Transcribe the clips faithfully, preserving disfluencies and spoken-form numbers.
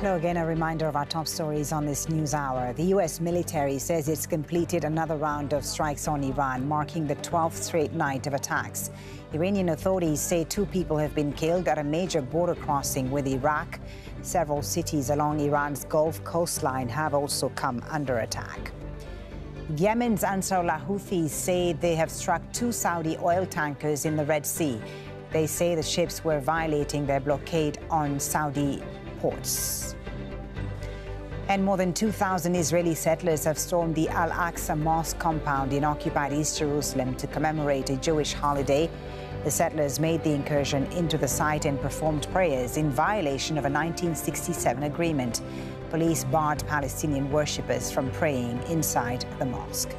Hello again, a reminder of our top stories on this news hour. The U S military says it's completed another round of strikes on Iran, marking the twelfth straight night of attacks. Iranian authorities say two people have been killed at a major border crossing with Iraq. Several cities along Iran's Gulf coastline have also come under attack. Yemen's Ansarullah Houthis say they have struck two Saudi oil tankers in the Red Sea. They say the ships were violating their blockade on Saudi ports. And more than two thousand Israeli settlers have stormed the Al-Aqsa Mosque compound in occupied East Jerusalem to commemorate a Jewish holiday. The settlers made the incursion into the site and performed prayers in violation of a nineteen sixty-seven agreement. Police barred Palestinian worshippers from praying inside the mosque.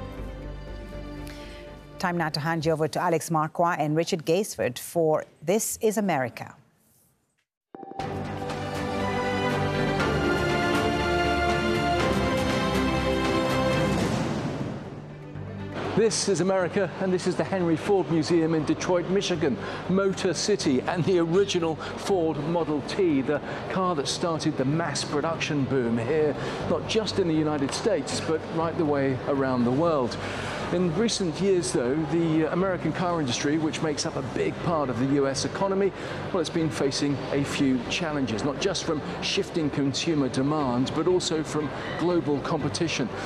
Time now to hand you over to Alex Marquardt and Richard Gaisford for This is America. This is America, and this is the Henry Ford Museum in Detroit, Michigan, Motor City, and the original Ford Model T, the car that started the mass production boom here, not just in the United States, but right the way around the world. In recent years, though, the American car industry, which makes up a big part of the U S economy, well, it's been facing a few challenges, not just from shifting consumer demand, but also from global competition.